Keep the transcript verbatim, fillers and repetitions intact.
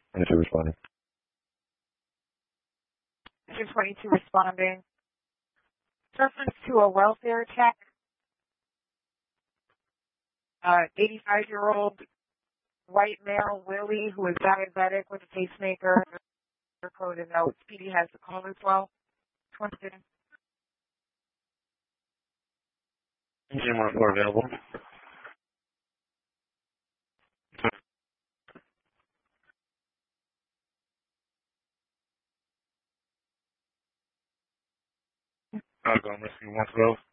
twenty-two responding. Engine twenty-two responding. Reference to a welfare check. Uh, eighty-five-year-old white male, Willie, who is diabetic with a pacemaker. Code and notes. P D has the call as well. twenty-two. Engine one four available. Outgoing rescue one twelve.